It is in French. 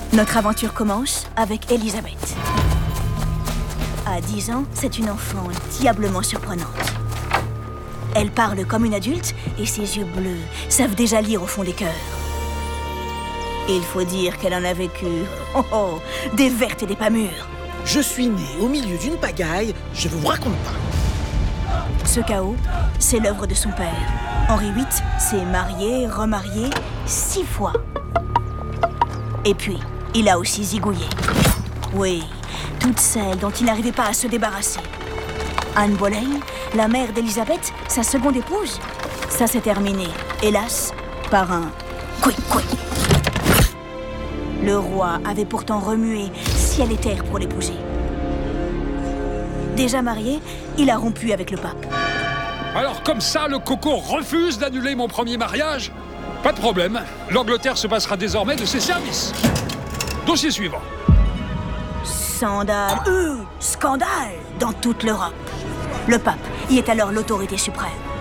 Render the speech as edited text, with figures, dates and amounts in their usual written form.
Notre aventure commence avec Elisabeth. À 10 ans, c'est une enfant diablement surprenante. Elle parle comme une adulte et ses yeux bleus savent déjà lire au fond des cœurs. Il faut dire qu'elle en a vécu, des vertes et des pas mûres. Je suis né au milieu d'une pagaille, je vous raconte pas. Ce chaos, c'est l'œuvre de son père. Henri VIII s'est marié, remarié 6 fois. Et puis, il a aussi zigouillé. Oui, toutes celles dont il n'arrivait pas à se débarrasser. Anne Boleyn, la mère d'Elisabeth, sa seconde épouse, ça s'est terminé, hélas, par un quick. Le roi avait pourtant remué ciel et terre pour l'épouser. Déjà marié, il a rompu avec le pape. Alors comme ça, le coco refuse d'annuler mon premier mariage? Pas de problème, l'Angleterre se passera désormais de ses services. Dossier suivant. Scandale dans toute l'Europe. Le pape y est alors l'autorité suprême.